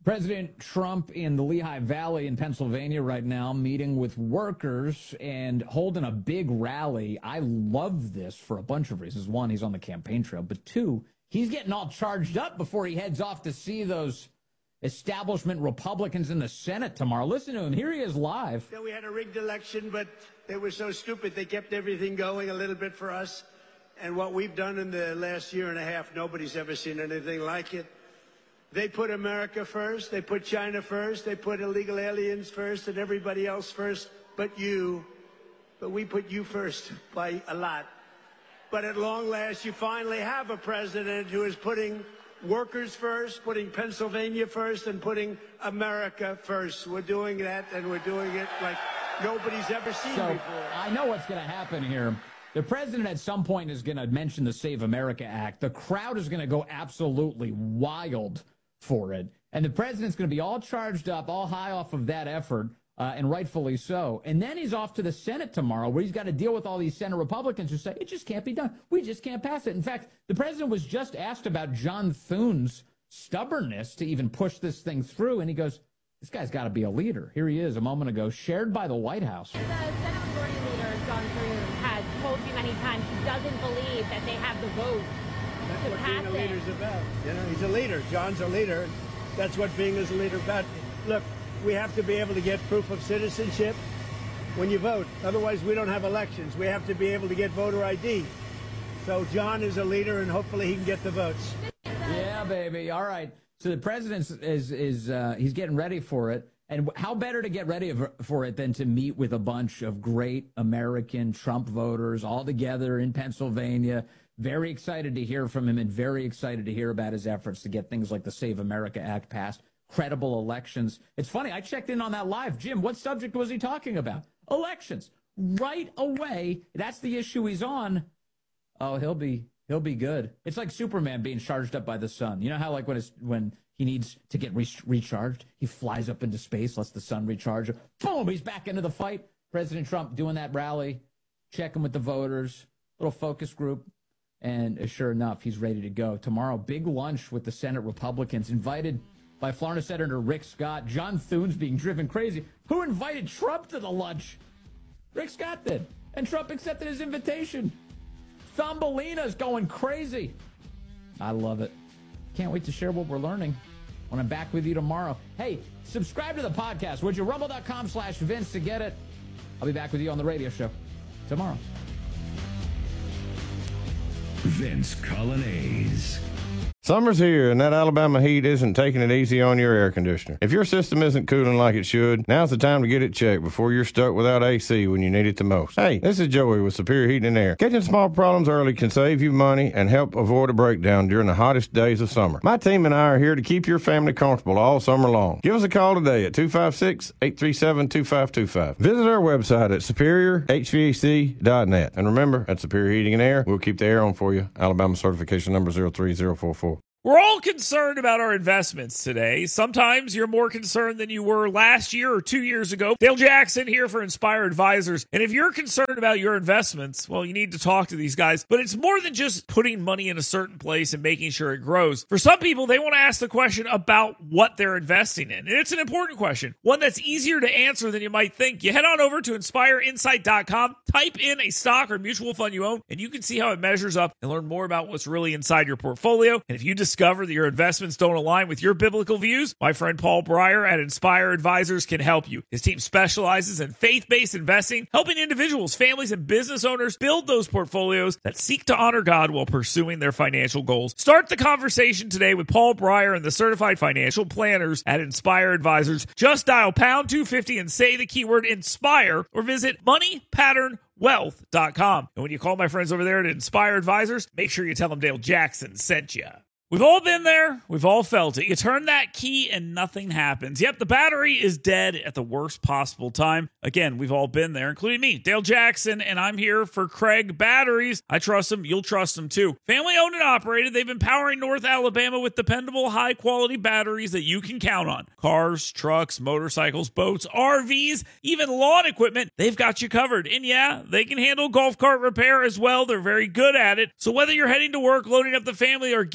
President Trump in the Lehigh Valley in Pennsylvania right now, meeting with workers and holding a big rally. I love this for a bunch of reasons. One, he's on the campaign trail. But two, he's getting all charged up before he heads off to see those establishment Republicans in the Senate tomorrow. Listen to him. Here he is live. We had a rigged election, but they were so stupid. They kept everything going a little bit for us. And what we've done in the last year and a half, nobody's ever seen anything like it. They put America first, they put China first, they put illegal aliens first and everybody else first, but you. But we put you first by a lot. But at long last, you finally have a president who is putting workers first, putting Pennsylvania first, and putting America first. We're doing that, and we're doing it like nobody's ever seen before. I know what's going to happen here. The president at some point is going to mention the Save America Act. The crowd is going to go absolutely wild for it. And the president's going to be all charged up, all high off of that effort, and rightfully so. And then he's off to the Senate tomorrow, where he's got to deal with all these Senate Republicans who say, it just can't be done. We just can't pass it. In fact, the president was just asked about John Thune's stubbornness to even push this thing through, and he goes, this guy's got to be a leader. Here he is a moment ago, shared by the White House. The Senate Majority Leader, John Thune, has told you many times he doesn't believe that they have the vote. That's what being a leader's about. You know, he's a leader. John's a leader. That's what being as a leader about. Look, we have to be able to get proof of citizenship when you vote. Otherwise, we don't have elections. We have to be able to get voter ID. So John is a leader, and hopefully he can get the votes. Yeah, baby. All right. So the president he's getting ready for it. And how better to get ready for it than to meet with a bunch of great American Trump voters all together in Pennsylvania. Very excited to hear from him and very excited to hear about his efforts to get things like the Save America Act passed, credible elections. It's funny, I checked in on that live. Jim, what subject was he talking about? Elections. Right away, that's the issue he's on. Oh, he'll be good. It's like Superman being charged up by the sun. You know how like when he needs to get recharged, he flies up into space, lets the sun recharge him. Boom, he's back into the fight. President Trump doing that rally, checking with the voters, little focus group. And sure enough, he's ready to go. Tomorrow, big lunch with the Senate Republicans, invited by Florida Senator Rick Scott. John Thune's being driven crazy. Who invited Trump to the lunch? Rick Scott did. And Trump accepted his invitation. Thumbelina's going crazy. I love it. Can't wait to share what we're learning when I'm back with you tomorrow. Hey, subscribe to the podcast, would you? Rumble.com/Vince to get it. I'll be back with you on the radio show tomorrow. Vince Coglianese. Summer's here, and that Alabama heat isn't taking it easy on your air conditioner. If your system isn't cooling like it should, now's the time to get it checked before you're stuck without AC when you need it the most. Hey, this is Joey with Superior Heating and Air. Catching small problems early can save you money and help avoid a breakdown during the hottest days of summer. My team and I are here to keep your family comfortable all summer long. Give us a call today at 256-837-2525. Visit our website at superiorhvac.net. And remember, at Superior Heating and Air, we'll keep the air on for you. Alabama certification number 03044. We're all concerned about our investments today. Sometimes you're more concerned than you were last year or 2 years ago. Dale Jackson here for Inspire Advisors. And if you're concerned about your investments, well, you need to talk to these guys. But it's more than just putting money in a certain place and making sure it grows. For some people, they want to ask the question about what they're investing in. And it's an important question, one that's easier to answer than you might think. You head on over to InspireInsight.com, type in a stock or mutual fund you own, and you can see how it measures up and learn more about what's really inside your portfolio. And if you discover that your investments don't align with your biblical views, my friend Paul Breyer at Inspire Advisors can help you. His team specializes in faith-based investing, helping individuals, families, and business owners build those portfolios that seek to honor God while pursuing their financial goals. Start the conversation today with Paul Breyer and the certified financial planners at Inspire Advisors. Just dial pound 250 and say the keyword INSPIRE or visit moneypatternwealth.com. And when you call my friends over there at Inspire Advisors, make sure you tell them Dale Jackson sent you. We've all been there. We've all felt it. You turn that key and nothing happens. Yep, the battery is dead at the worst possible time. Again, we've all been there, including me, Dale Jackson, and I'm here for Craig Batteries. I trust them. You'll trust them too. Family owned and operated. They've been powering North Alabama with dependable, high-quality batteries that you can count on. Cars, trucks, motorcycles, boats, RVs, even lawn equipment. They've got you covered. And yeah, they can handle golf cart repair as well. They're very good at it. So whether you're heading to work, loading up the family, or getting ready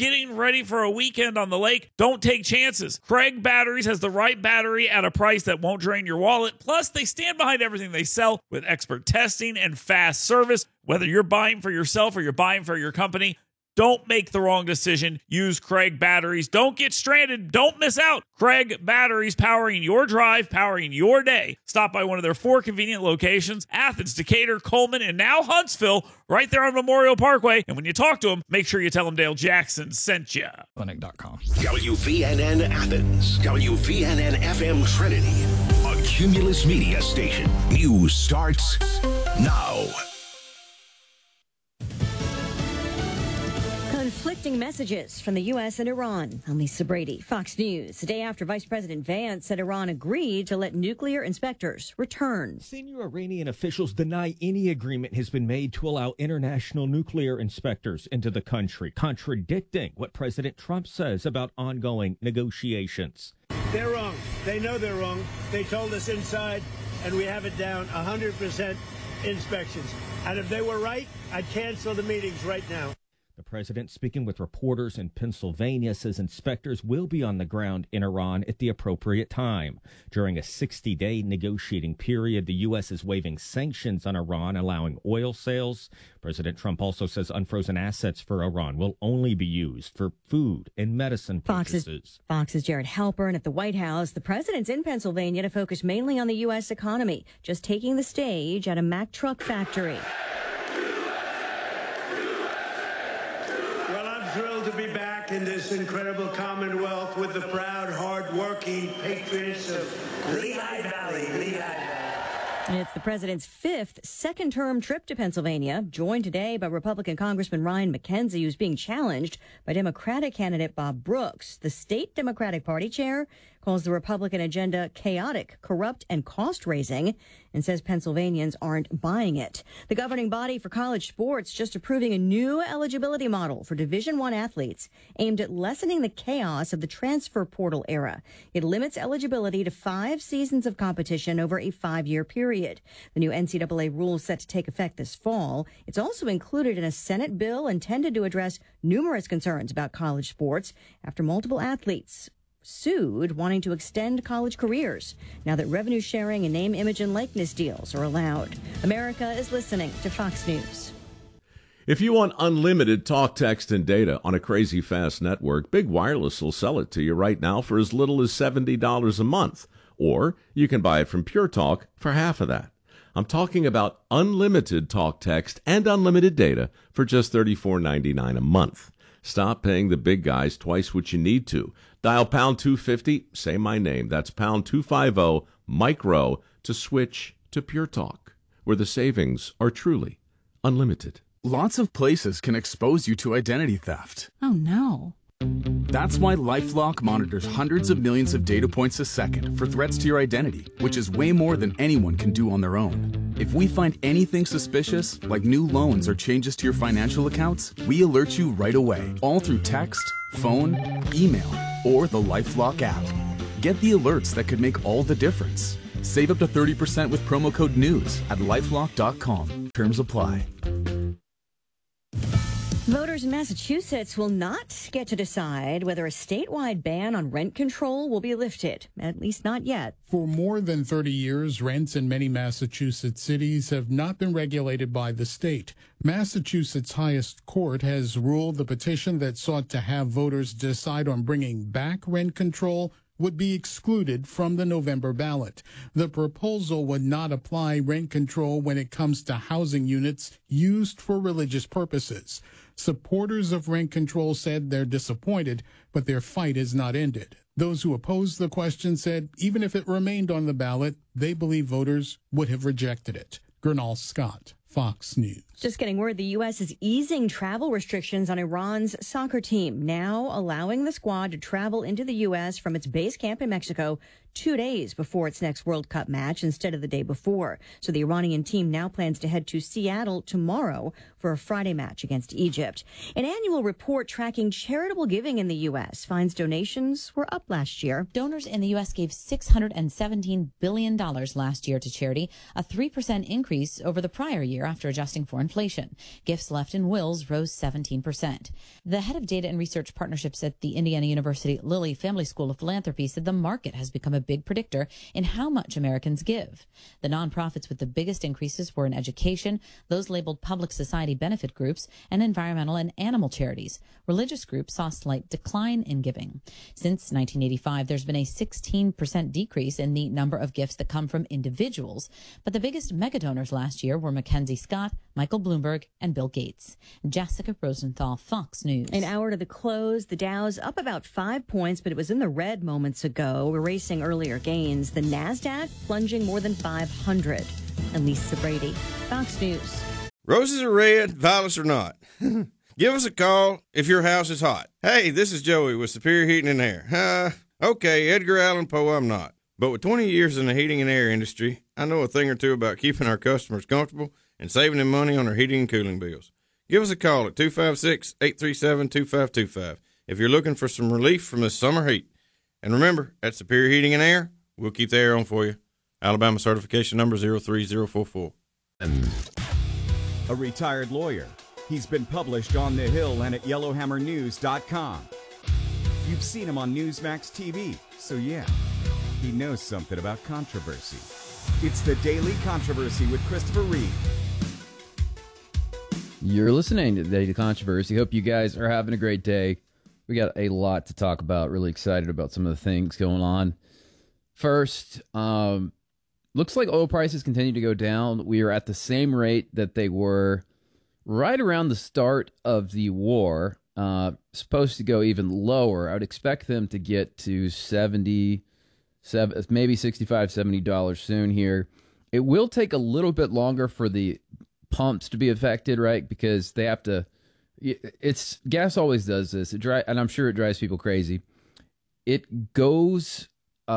ready for a weekend on the lake, don't take chances. Craig Batteries has the right battery at a price that won't drain your wallet. Plus, they stand behind everything they sell with expert testing and fast service. Whether you're buying for yourself or you're buying for your company, don't make the wrong decision. Use Craig Batteries. Don't get stranded. Don't miss out. Craig Batteries, powering your drive, powering your day. Stop by one of their 4 convenient locations: Athens, Decatur, Coleman, and now Huntsville, right there on Memorial Parkway. And when you talk to them, make sure you tell them Dale Jackson sent you. Clinic.com. WVNN Athens, WVNN FM Trinity, a Cumulus Media station. News starts now. Conflicting messages from the U.S. and Iran. I'm Lisa Brady, Fox News. The day after Vice President Vance said Iran agreed to let nuclear inspectors return. Senior Iranian officials deny any agreement has been made to allow international nuclear inspectors into the country, contradicting what President Trump says about ongoing negotiations. They're wrong. They know they're wrong. They told us inside, and we have it down 100% inspections. And if they were right, I'd cancel the meetings right now. The president, speaking with reporters in Pennsylvania, says inspectors will be on the ground in Iran at the appropriate time. During a 60-day negotiating period, the U.S. is waiving sanctions on Iran, allowing oil sales. President Trump also says unfrozen assets for Iran will only be used for food and medicine purchases. Fox's Jared Halpern at the White House. The president's in Pennsylvania to focus mainly on the U.S. economy, just taking the stage at a Mack truck factory. Thrilled to be back in this incredible Commonwealth with the proud, hard-working patriots of Lehigh Valley. It's the president's 5th second-term trip to Pennsylvania, joined today by Republican Congressman Ryan McKenzie, who's being challenged by Democratic candidate Bob Brooks. The state Democratic Party chair calls the Republican agenda chaotic, corrupt, and cost-raising, and says Pennsylvanians aren't buying it. The governing body for college sports just approving a new eligibility model for Division I athletes aimed at lessening the chaos of the transfer portal era. It limits eligibility to 5 seasons of competition over a 5-year period. The new NCAA rules set to take effect this fall. It's also included in a Senate bill intended to address numerous concerns about college sports after multiple athletes sued wanting to extend college careers now that revenue sharing and name, image, and likeness deals are allowed. America is listening to Fox News. If you want unlimited talk, text, and data on a crazy fast network, Big Wireless will sell it to you right now for as little as $70 a month. Or you can buy it from Pure Talk for half of that. I'm talking about unlimited talk, text, and unlimited data for just $34.99 a month. Stop paying the big guys twice what you need to. Dial pound 250, say my name. That's pound 250 micro to switch to Pure Talk, where the savings are truly unlimited. Lots of places can expose you to identity theft. Oh, no. That's why LifeLock monitors hundreds of millions of data points a second for threats to your identity, which is way more than anyone can do on their own. If we find anything suspicious, like new loans or changes to your financial accounts, we alert you right away, all through text, phone, email, or the LifeLock app. Get the alerts that could make all the difference. Save up to 30% with promo code NEWS at LifeLock.com. Terms apply. Voters in Massachusetts will not get to decide whether a statewide ban on rent control will be lifted, at least not yet. For more than 30 years, rents in many Massachusetts cities have not been regulated by the state. Massachusetts' highest court has ruled the petition that sought to have voters decide on bringing back rent control would be excluded from the November ballot. The proposal would not apply rent control when it comes to housing units used for religious purposes. Supporters of rent control said they're disappointed, but their fight is not ended. Those who opposed the question said even if it remained on the ballot, they believe voters would have rejected it. Gernal Scott, Fox News. Just getting word the U.S. is easing travel restrictions on Iran's soccer team, now allowing the squad to travel into the U.S. from its base camp in Mexico 2 days before its next World Cup match instead of the day before. So the Iranian team now plans to head to Seattle tomorrow for a Friday match against Egypt. An annual report tracking charitable giving in the U.S. finds donations were up last year. Donors in the U.S. gave $617 billion last year to charity, a 3% increase over the prior year. after adjusting for inflation. Gifts left in wills rose 17%. The head of data and research partnerships at the Indiana University Lilly Family School of Philanthropy said the market has become a big predictor in how much Americans give. The nonprofits with the biggest increases were in education, those labeled public society benefit groups, and environmental and animal charities. Religious groups saw a slight decline in giving. Since 1985, there's been a 16% decrease in the number of gifts that come from individuals. But the biggest mega donors last year were Mackenzie Scott, Michael Bloomberg, and Bill Gates. Jessica Rosenthal, Fox News. An hour to the close, the Dow's up about 5 points, but it was in the red moments ago, erasing earlier gains. The NASDAQ plunging more than 500. And Lisa Brady, Fox News. Roses are red, violets are not. Give us a call if your house is hot. Hey, this is Joey with Superior Heating and Air. Okay, Edgar Allan Poe, I'm not. But with 20 years in the heating and air industry, I know a thing or two about keeping our customers comfortable and saving them money on their heating and cooling bills. Give us a call at 256-837-2525 if you're looking for some relief from this summer heat. And remember, at Superior Heating and Air, we'll keep the air on for you. Alabama certification number 03044. A retired lawyer. He's been published on The Hill and at YellowhammerNews.com. You've seen him on Newsmax TV, so yeah, he knows something about controversy. It's the Daily Controversy with Christopher Reed. You're listening to the Daily Controversy. Hope you guys are having a great day. We got a lot to talk about. Really excited about some of the things going on. First, looks like oil prices continue to go down. We are at the same rate that they were right around the start of the war. Supposed to go even lower. I would expect them to get to maybe $65, $70 soon here. It will take a little bit longer for the pumps to be affected, right? Because they have to. Gas always does this. And I'm sure it drives people crazy. It goes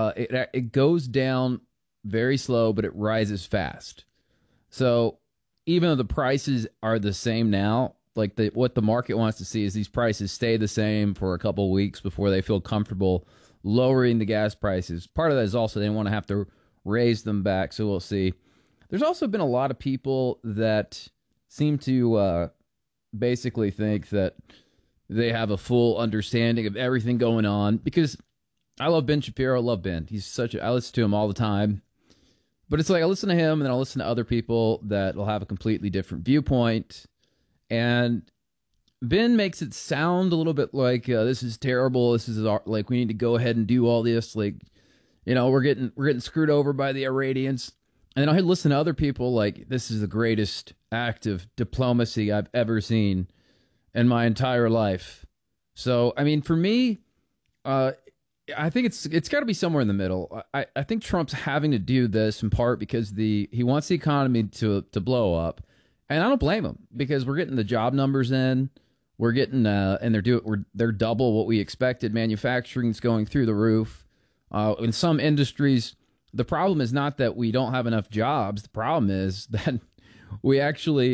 down very slow, but it rises fast. So even though the prices are the same now, like what the market wants to see is these prices stay the same for a couple of weeks before they feel comfortable lowering the gas prices. Part of that is also they don't want to have to raise them back, so we'll see. There's also been a lot of people that seem to basically think that they have a full understanding of everything going on, because I love Ben Shapiro. I love Ben. I listen to him all the time. But it's like I listen to him and then I'll listen to other people that will have a completely different viewpoint. And Ben makes it sound a little bit like this is terrible. This is like we need to go ahead and do all this. Like, we're getting screwed over by the Iranians. And then I'll listen to other people like this is the greatest act of diplomacy I've ever seen in my entire life. So, I mean, for me, I think it's got to be somewhere in the middle. I think Trump's having to do this in part because he wants the economy to blow up, and I don't blame him because we're getting the job numbers in, we're getting and they're double what we expected. Manufacturing's going through the roof. In some industries, the problem is not that we don't have enough jobs. The problem is that we actually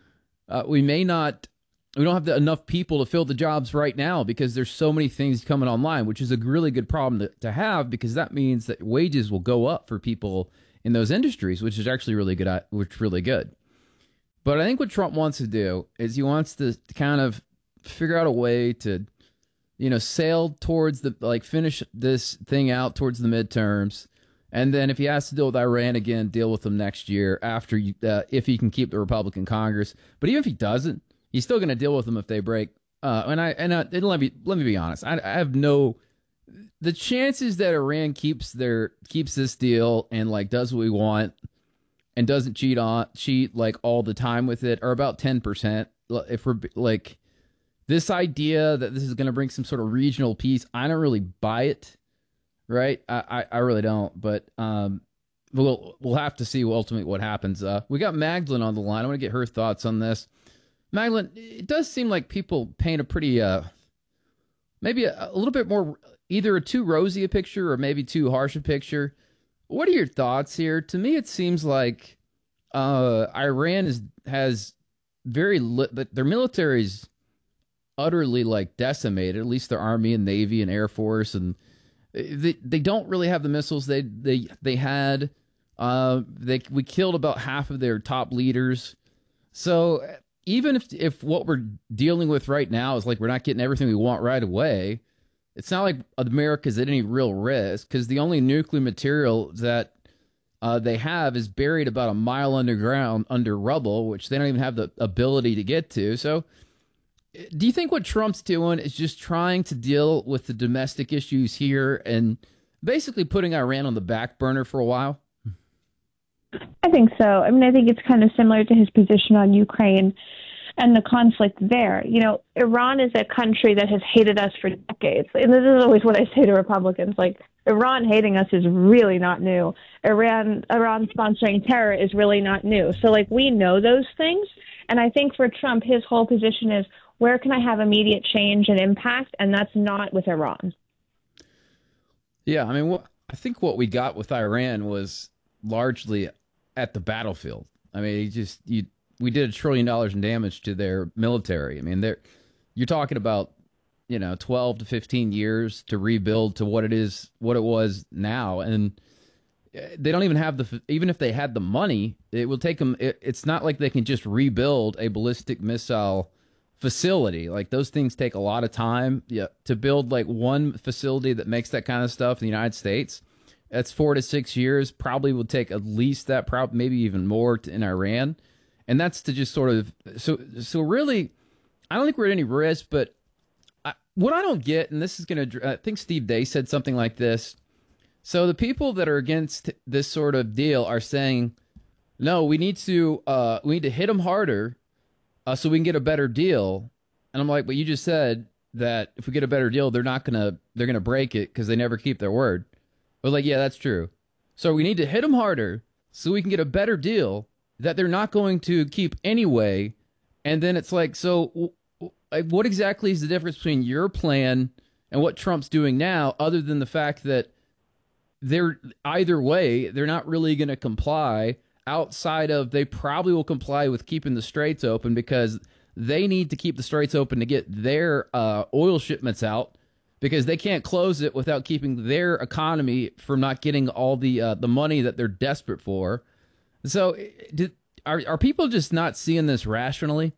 we don't have enough people to fill the jobs right now because there's so many things coming online, which is a really good problem to have because that means that wages will go up for people in those industries, which is actually really good. But I think what Trump wants to do is he wants to kind of figure out a way to, sail towards finish this thing out towards the midterms. And then if he has to deal with Iran again, deal with them next year after if he can keep the Republican Congress. But even if he doesn't, he's still going to deal with them if they break. And let me be honest. I have the chances that Iran keeps this deal and does what we want and doesn't cheat all the time with it are about 10%. If we're this idea that this is going to bring some sort of regional peace, I don't really buy it. Right? I really don't. But we'll have to see ultimately what happens. We got Magdalene on the line. I want to get her thoughts on this. Magdalene, it does seem like people paint a pretty, maybe a little bit more, either a too rosy a picture or maybe too harsh a picture. What are your thoughts here? To me, it seems like Iran has their military's utterly decimated, at least their army and navy and air force, and they don't really have the missiles they had. We killed about half of their top leaders. So even if what we're dealing with right now is like we're not getting everything we want right away, it's not like America's at any real risk, because the only nuclear material that they have is buried about a mile underground under rubble, which they don't even have the ability to get to. So do you think what Trump's doing is just trying to deal with the domestic issues here and basically putting Iran on the back burner for a while? I think so. I mean, I think it's kind of similar to his position on Ukraine and the conflict there. You know, Iran is a country that has hated us for decades. And this is always what I say to Republicans. Like, Iran hating us is really not new. Iran sponsoring terror is really not new. So, like, we know those things. And I think for Trump, his whole position is, where can I have immediate change and impact? And that's not with Iran. Yeah, I mean, I think what we got with Iran was largely at the battlefield. I mean, we did $1 trillion in damage to their military. I mean, you're talking about, 12 to 15 years to rebuild to what it was now. And they don't even have even if they had the money, it will take them. It's not like they can just rebuild a ballistic missile facility. Like, those things take a lot of time. Yeah, to build like one facility that makes that kind of stuff in the United States, that's 4 to 6 years. Probably will take at least that, maybe even more in Iran. And that's to just sort of, so really, I don't think we're at any risk, but what I don't get, and this is going to, I think Steve Day said something like this. So the people that are against this sort of deal are saying, no, we need to hit them harder so we can get a better deal. And I'm like, but you just said that if we get a better deal, they're going to break it because they never keep their word. But like, yeah, that's true. So we need to hit them harder so we can get a better deal that they're not going to keep anyway. And then it's like, so what exactly is the difference between your plan and what Trump's doing now, other than the fact that either way, they're not really going to comply, outside of they probably will comply with keeping the straits open because they need to keep the straits open to get their oil shipments out, because they can't close it without keeping their economy from not getting all the money that they're desperate for. So are people just not seeing this rationally?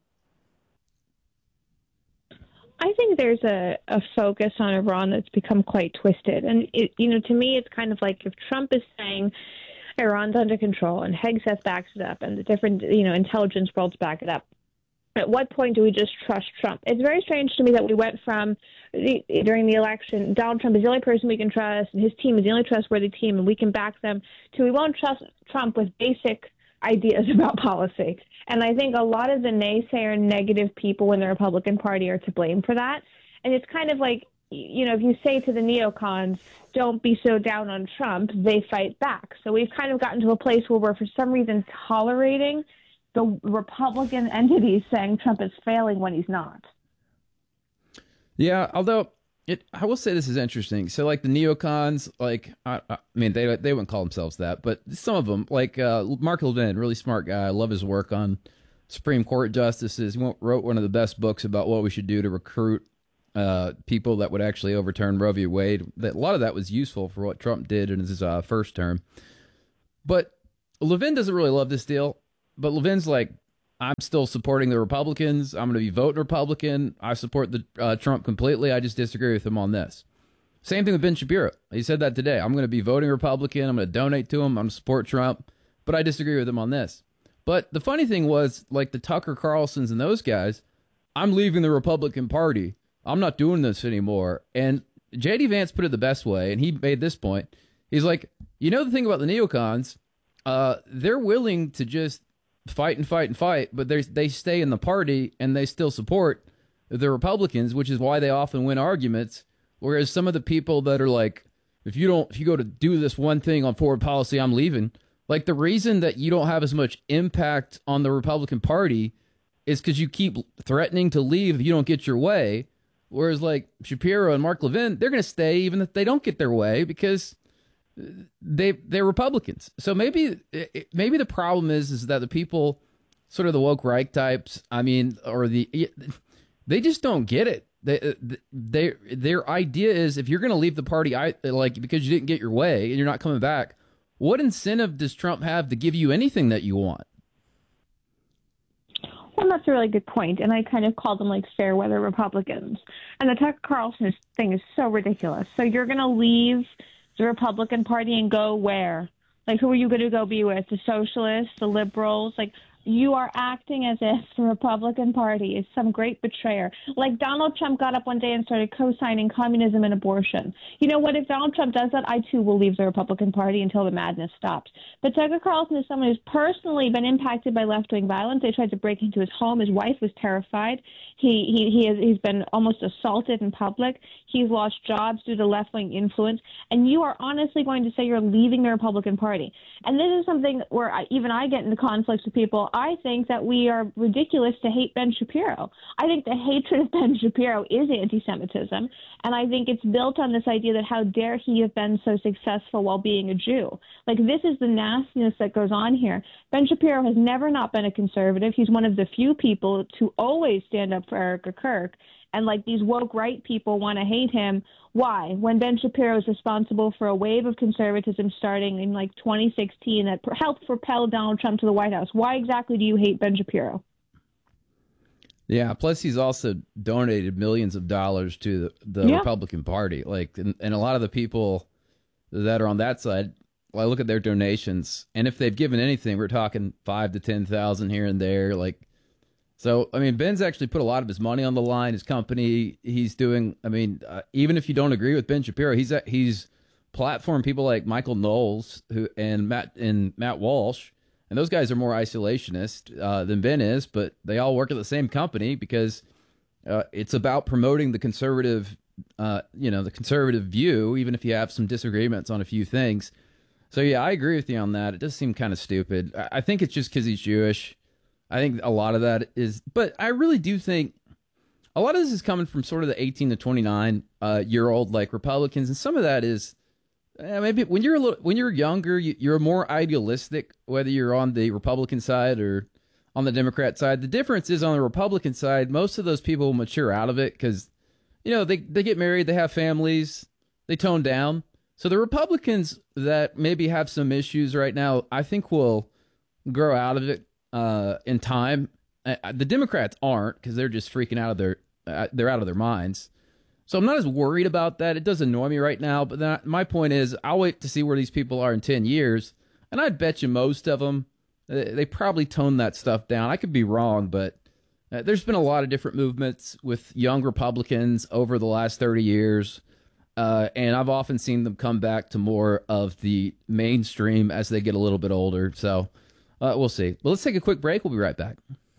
I think there's a focus on Iran that's become quite twisted. And, to me, it's kind of like if Trump is saying Iran's under control and Hegseth backs it up and the different, intelligence worlds back it up, at what point do we just trust Trump? It's very strange to me that we went from, during the election, Donald Trump is the only person we can trust and his team is the only trustworthy team and we can back them, to we won't trust Trump with basic ideas about policy. And I think a lot of the naysayer negative people in the Republican Party are to blame for that. And it's kind of like, if you say to the neocons, don't be so down on Trump, they fight back. So we've kind of gotten to a place where we're for some reason tolerating the Republican entities saying Trump is failing when he's not. Yeah, although I will say this is interesting. So, like the neocons, like I mean, they wouldn't call themselves that, but some of them, like Mark Levin, really smart guy. I love his work on Supreme Court justices. He wrote one of the best books about what we should do to recruit people that would actually overturn Roe v. Wade. A lot of that was useful for what Trump did in his first term. But Levin doesn't really love this deal. But Levin's like, I'm still supporting the Republicans. I'm going to be voting Republican. I support the Trump completely. I just disagree with him on this. Same thing with Ben Shapiro. He said that today. I'm going to be voting Republican. I'm going to donate to him. I'm going to support Trump. But I disagree with him on this. But the funny thing was, like the Tucker Carlsons and those guys, I'm leaving the Republican Party. I'm not doing this anymore. And J.D. Vance put it the best way, and he made this point. He's like, the thing about the neocons, they're willing to just fight, but they stay in the party and they still support the Republicans, which is why they often win arguments. Whereas some of the people that are like, if you go to do this one thing on foreign policy, I'm leaving. Like, the reason that you don't have as much impact on the Republican Party is because you keep threatening to leave if you don't get your way. Whereas like Shapiro and Mark Levin, they're going to stay even if they don't get their way because they're Republicans. So maybe the problem is that the people, sort of the woke right types, I mean, or they just don't get it. Their idea is, if you're going to leave the party, because you didn't get your way and you're not coming back, what incentive does Trump have to give you anything that you want? Well, that's a really good point, and I kind of call them like fair weather Republicans. And the Tucker Carlson thing is so ridiculous. So you're going to leave the Republican Party and go where? Like, who are you going to go be with? The socialists, the liberals? Like, you are acting as if the Republican Party is some great betrayer. Like Donald Trump got up one day and started co-signing communism and abortion. You know what? If Donald Trump does that, I too will leave the Republican Party until the madness stops. But Tucker Carlson is someone who's personally been impacted by left-wing violence. They tried to break into his home. His wife was terrified. He's been almost assaulted in public. He's lost jobs due to left-wing influence. And you are honestly going to say you're leaving the Republican Party. And this is something where even I get into conflicts with people. I think that we are ridiculous to hate Ben Shapiro. I think the hatred of Ben Shapiro is anti-Semitism, and I think it's built on this idea that how dare he have been so successful while being a Jew. Like, this is the nastiness that goes on here. Ben Shapiro has never not been a conservative. He's one of the few people to always stand up for Erica Kirk. And like these woke right people want to hate him. Why? When Ben Shapiro is responsible for a wave of conservatism starting in like 2016 that helped propel Donald Trump to the White House. Why exactly do you hate Ben Shapiro? Yeah. Plus, he's also donated millions of dollars to the Republican Party. Like, and a lot of the people that are on that side, well, I look at their donations, and if they've given anything, we're talking 5,000 to 10,000 here and there. Like, so, I mean, Ben's actually put a lot of his money on the line, his company. He's doing, I mean, even if you don't agree with Ben Shapiro, he's platformed people like Michael Knowles and Matt Walsh. And those guys are more isolationist than Ben is, but they all work at the same company because it's about promoting the conservative, the conservative view, even if you have some disagreements on a few things. So, yeah, I agree with you on that. It does seem kind of stupid. I think it's just because he's Jewish. I think a lot of that is, but I really do think a lot of this is coming from sort of the 18 to 29 year old like Republicans, and some of that is maybe when you're younger, you're more idealistic, whether you're on the Republican side or on the Democrat side. The difference is on the Republican side, most of those people mature out of it because they get married, they have families, they tone down. So the Republicans that maybe have some issues right now, I think will grow out of it in time. The Democrats aren't, because they're just freaking out of they're out of their minds. So I'm not as worried about that. It does annoy me right now, but my point is I'll wait to see where these people are in 10 years, and I'd bet you most of them, they probably tone that stuff down. I could be wrong, but there's been a lot of different movements with young Republicans over the last 30 years, and I've often seen them come back to more of the mainstream as they get a little bit older. So we'll see. Well, let's take a quick break. We'll be right back.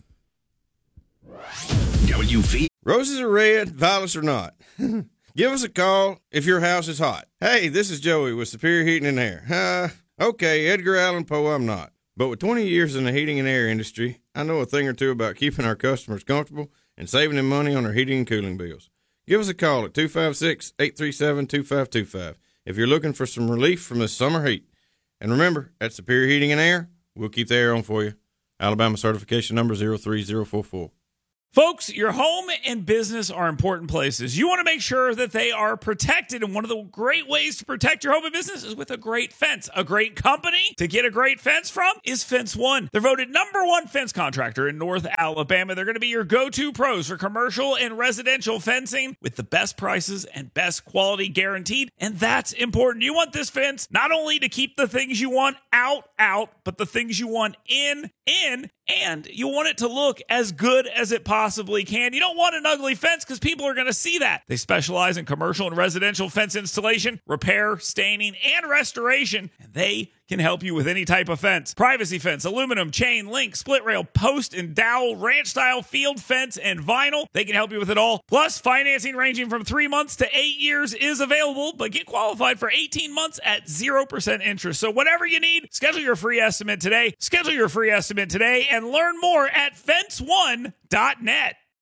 WV. Roses are red, violets are not. Give us a call if your house is hot. Hey, this is Joey with Superior Heating and Air. Okay, Edgar Allan Poe, I'm not. But with 20 years in the heating and air industry, I know a thing or two about keeping our customers comfortable and saving them money on their heating and cooling bills. Give us a call at 256-837-2525 if you're looking for some relief from this summer heat. And remember, at Superior Heating and Air, we'll keep the air on for you. Alabama certification number 03044. Folks, your home and business are important places. You want to make sure that they are protected, and one of the great ways to protect your home and business is with a great fence. A great company to get a great fence from is Fence One. They're voted #1 fence contractor in North Alabama. They're going to be your go-to pros for commercial and residential fencing with the best prices and best quality guaranteed, and that's important. You want this fence not only to keep the things you want out, but the things you want in, and you want it to look as good as it possibly can. You don't want an ugly fence because people are going to see that. They specialize in commercial and residential fence installation, repair, staining, and restoration, and they can help you with any type of fence. Privacy fence, aluminum, chain, link, split rail, post and dowel, ranch style, field fence, and vinyl. They can help you with it all. Plus, financing ranging from 3 months to 8 years is available, but get qualified for 18 months at 0% interest. So whatever you need, schedule your free estimate today. Schedule your free estimate today and learn more at fence1.net.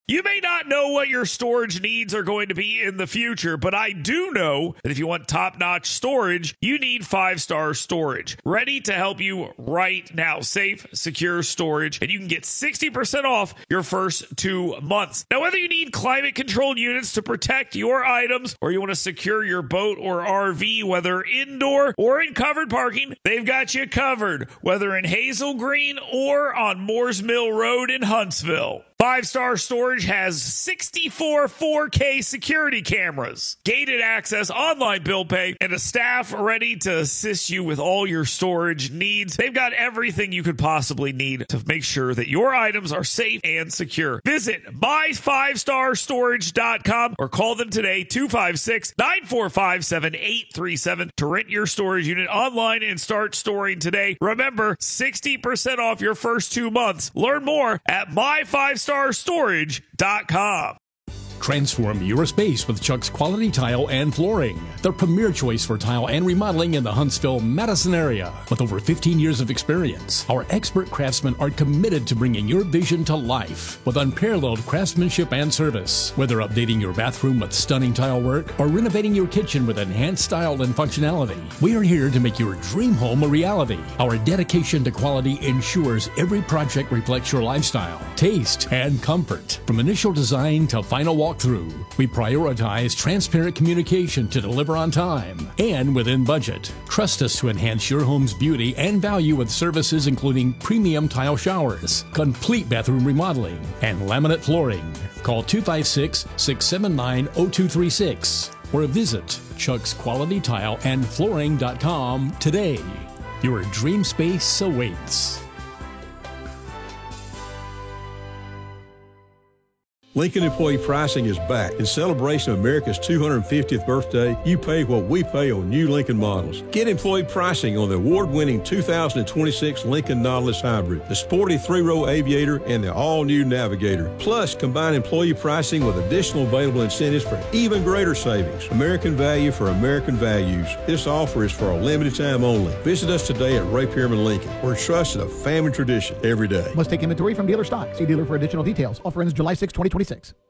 You may not know what your storage needs are going to be in the future, but I do know that if you want top-notch storage, you need 5-Star Storage. Ready to help you right now. Safe, secure storage, and you can get 60% off your first 2 months. Now, whether you need climate-controlled units to protect your items or you want to secure your boat or RV, whether indoor or in covered parking, they've got you covered, whether in Hazel Green or on Moores Mill Road in Huntsville. 5-Star Storage has 64 4K security cameras, gated access, online bill pay, and a staff ready to assist you with all your storage needs. They've got everything you could possibly need to make sure that your items are safe and secure. Visit my5starstorage.com or call them today, 256-945-7837, to rent your storage unit online and start storing today. Remember, 60% off your first 2 months. Learn more at my5starstorage.com. Transform your space with Chuck's Quality Tile and Flooring, the premier choice for tile and remodeling in the Huntsville-Madison area. With over 15 years of experience, our expert craftsmen are committed to bringing your vision to life with unparalleled craftsmanship and service. Whether updating your bathroom with stunning tile work or renovating your kitchen with enhanced style and functionality, we are here to make your dream home a reality. Our dedication to quality ensures every project reflects your lifestyle, taste, and comfort. From initial design to final walkthrough, we prioritize transparent communication to deliver on time and within budget. Trust us to enhance your home's beauty and value with services including premium tile showers, complete bathroom remodeling, and laminate flooring. Call 256-679-0236 or visit chucksqualitytileandflooring.com today. Your dream space awaits. Lincoln Employee Pricing is back. In celebration of America's 250th birthday, you pay what we pay on new Lincoln models. Get employee pricing on the award-winning 2026 Lincoln Nautilus Hybrid, the sporty 3-row Aviator, and the all-new Navigator. Plus, combine employee pricing with additional available incentives for even greater savings. American value for American values. This offer is for a limited time only. Visit us today at Ray Pierman Lincoln. We're trusted a family tradition every day. Must take inventory from dealer stock. See dealer for additional details. Offer ends July 6, 2026.